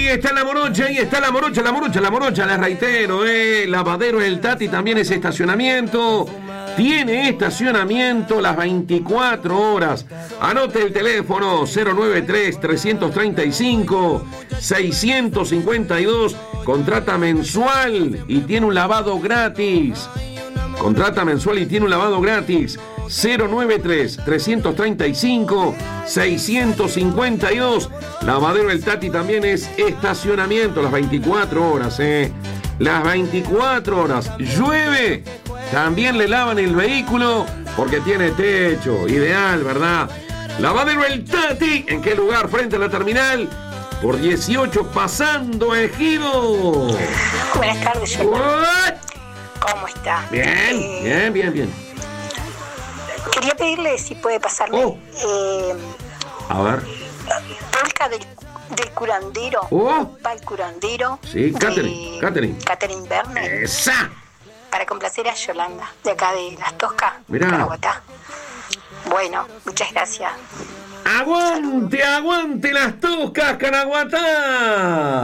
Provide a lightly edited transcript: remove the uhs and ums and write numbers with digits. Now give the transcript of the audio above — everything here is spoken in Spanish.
está la morocha, ahí está la morocha, les reitero, Lavadero El Tati también es estacionamiento. Tiene estacionamiento las 24 horas. Anote el teléfono 093-335-652. Contrata mensual y tiene un lavado gratis. 093-335-652. Lavadero El Tati también es estacionamiento las 24 horas, Las 24 horas. Llueve, también le lavan el vehículo porque tiene techo. Ideal, ¿verdad? Lavadero El Tati, ¿en qué lugar? Frente a la terminal. Por 18, pasando Ejido. Buenas tardes, Yolanda. ¿Cómo está? Bien. Quería pedirle si puede pasarme a ver. Polka del curandero. Pal curandero. Sí, Catherine Berner. ¡Esa! Para complacer a Yolanda, de acá de Las Toscas, Mirá. Caraguatá. Bueno, muchas gracias. ¡Aguante Las Toscas, Caraguatá!